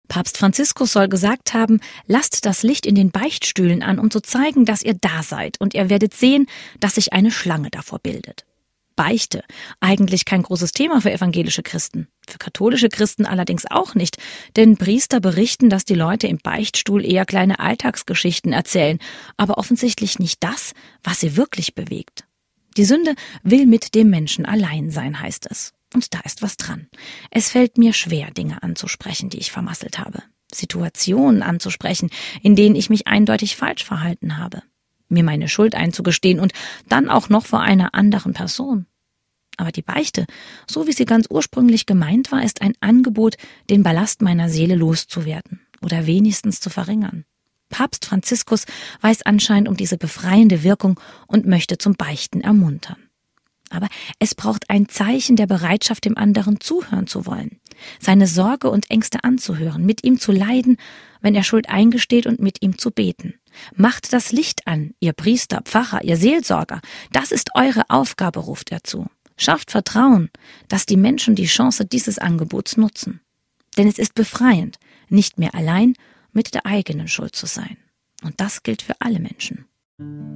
Papst Franziskus soll gesagt haben, lasst das Licht in den Beichtstühlen an, um zu zeigen, dass ihr da seid, und ihr werdet sehen, dass sich eine Schlange davor bildet. Beichte, eigentlich kein großes Thema für evangelische Christen. Für katholische Christen allerdings auch nicht, denn Priester berichten, dass die Leute im Beichtstuhl eher kleine Alltagsgeschichten erzählen, aber offensichtlich nicht das, was sie wirklich bewegt. Die Sünde will mit dem Menschen allein sein, heißt es. Und da ist was dran. Es fällt mir schwer, Dinge anzusprechen, die ich vermasselt habe. Situationen anzusprechen, in denen ich mich eindeutig falsch verhalten habe. Mir meine Schuld einzugestehen und dann auch noch vor einer anderen Person. Aber die Beichte, so wie sie ganz ursprünglich gemeint war, ist ein Angebot, den Ballast meiner Seele loszuwerden oder wenigstens zu verringern. Papst Franziskus weiß anscheinend um diese befreiende Wirkung und möchte zum Beichten ermuntern. Aber es braucht ein Zeichen der Bereitschaft, dem anderen zuhören zu wollen, seine Sorge und Ängste anzuhören, mit ihm zu leiden, wenn er Schuld eingesteht, und mit ihm zu beten. Macht das Licht an, ihr Priester, Pfarrer, ihr Seelsorger. Das ist eure Aufgabe, ruft er zu. Schafft Vertrauen, dass die Menschen die Chance dieses Angebots nutzen. Denn es ist befreiend, nicht mehr allein mit der eigenen Schuld zu sein. Und das gilt für alle Menschen.